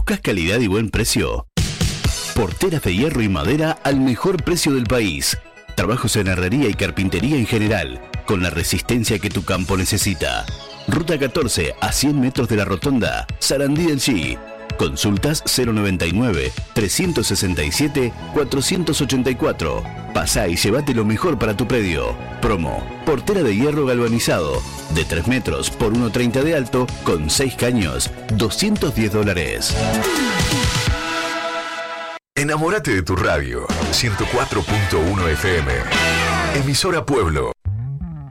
¿Buscas calidad y buen precio? Porteras de hierro y madera al mejor precio del país. Trabajos en herrería y carpintería en general, con la resistencia que tu campo necesita. Ruta 14 a 100 metros de la rotonda, Sarandí del Chi. Consultas 099-367-484. Pasá y llévate lo mejor para tu predio. Promo: portera de hierro galvanizado, de 3 metros por 1,30 de alto, con 6 caños, $210. Enamórate de tu radio. 104.1 FM. Emisora Pueblo.